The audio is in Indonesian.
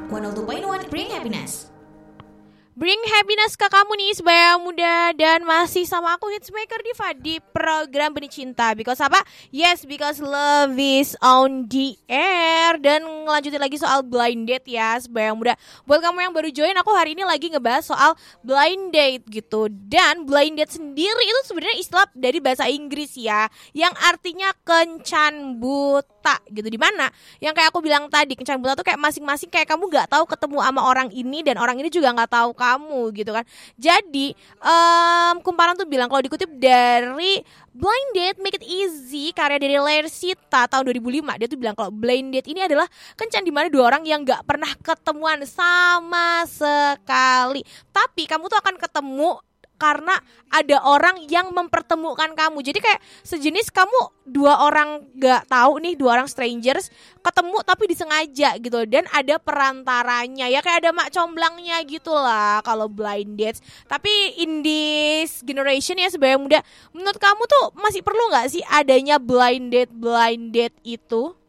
102.1 Bring Happiness. Bring happiness ke kamu nih sebaya muda. Dan masih sama aku Hitsmaker Diva di program Benih Cinta. Because apa? Yes, because love is on the air. Dan ngelanjutin lagi soal blind date ya sebaya muda. Buat kamu yang baru join, aku hari ini lagi ngebahas soal blind date gitu. Dan blind date sendiri itu sebenarnya istilah dari bahasa Inggris ya, yang artinya kencan buta gitu. Dimana yang kayak aku bilang tadi, kencan buta tuh kayak masing-masing kayak kamu gak tahu ketemu sama orang ini, dan orang ini juga gak tahu kamu gitu kan. Jadi kumparan tuh bilang, kalau dikutip dari Blind Date Make It Easy karya dari Lersita tahun 2005, dia tuh bilang kalau blind date ini adalah kencan di mana dua orang yang gak pernah ketemuan sama sekali, tapi kamu tuh akan ketemu karena ada orang yang mempertemukan kamu. Jadi kayak sejenis kamu dua orang gak tahu nih, dua orang strangers ketemu tapi disengaja gitu, dan ada perantaranya ya, kayak ada mak comblangnya gitu lah kalau blind dates. Tapi in this generation ya sebagai muda, menurut kamu tuh masih perlu gak sih adanya blind date itu?